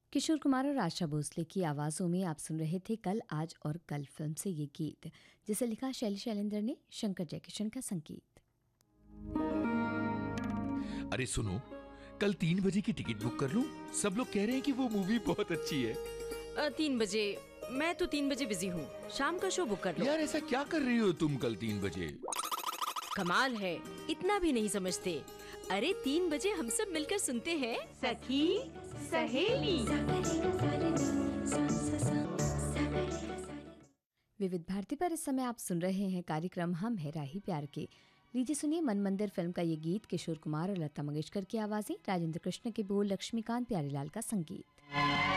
किशोर कुमार और आशा भोसले की आवाज़ों में आप सुन रहे थे कल आज और कल फिल्म से ये गीत, जिसे लिखा शैली शैलेंद्र ने, शंकर जयकिशन का संगीत। अरे सुनो, कल 3 बजे की टिकट बुक कर लूं? सब लोग कह रहे हैं कि वो मूवी बहुत अच्छी है। 3 बजे? मैं तो 3 बजे बिजी हूँ, शाम का शो बुक कर लो। यार ऐसा क्या कर रही हो तुम कल 3 बजे? कमाल है, इतना भी नहीं समझते। अरे 3 बजे हम सब मिलकर सुनते हैं सखी सहेली। विविध भारती पर इस समय आप सुन रहे हैं कार्यक्रम हम है राही प्यार के। लीजिए सुनिए मन मंदिर फिल्म का ये गीत, किशोर कुमार और लता मंगेशकर की आवाज़ें, राजेंद्र कृष्ण के बोल, लक्ष्मीकांत प्यारेलाल का संगीत।